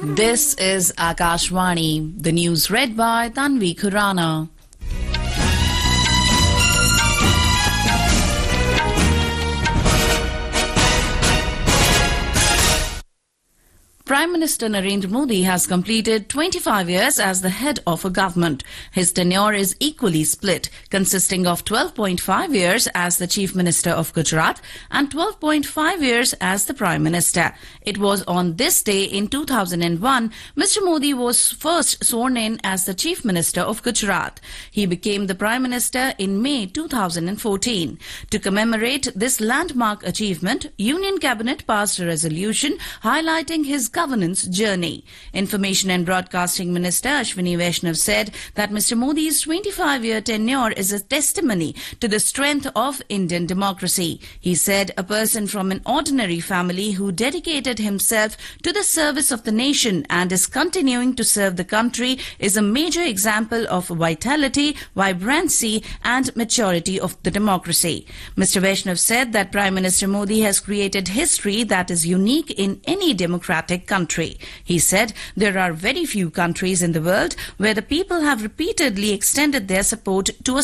This is Akashvani, the news read by Tanvi Khurana. Prime Minister Narendra Modi has completed 25 years as the head of a government. His tenure is equally split, consisting of 12.5 years as the Chief Minister of Gujarat and 12.5 years as the Prime Minister. It was on this day in 2001, Mr. Modi was first sworn in as the Chief Minister of Gujarat. He became the Prime Minister in May 2014. To commemorate this landmark achievement, Union Cabinet passed a resolution highlighting his governance journey. Information and Broadcasting Minister Ashwini Vaishnav said that Mr. Modi's 25-year tenure is a testimony to the strength of Indian democracy. He said a person from an ordinary family who dedicated himself to the service of the nation and is continuing to serve the country is a major example of vitality, vibrancy and maturity of the democracy. Mr. Vaishnav said that Prime Minister Modi has created history that is unique in any democratic country. He said there are very few countries in the world where the people have repeatedly extended their support to a